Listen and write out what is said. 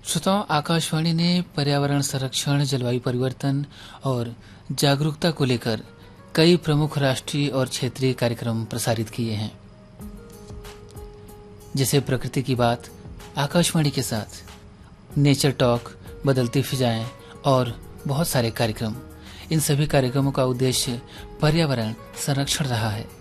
श्रोताओं, आकाशवाणी ने पर्यावरण संरक्षण, जलवायु परिवर्तन और जागरूकता को लेकर कई प्रमुख राष्ट्रीय और क्षेत्रीय कार्यक्रम प्रसारित किए हैं, जैसे प्रकृति की बात आकाशवाणी के साथ, नेचर टॉक, बदलती फिजाएं और बहुत सारे कार्यक्रम। इन सभी कार्यक्रमों का उद्देश्य पर्यावरण संरक्षण रहा है।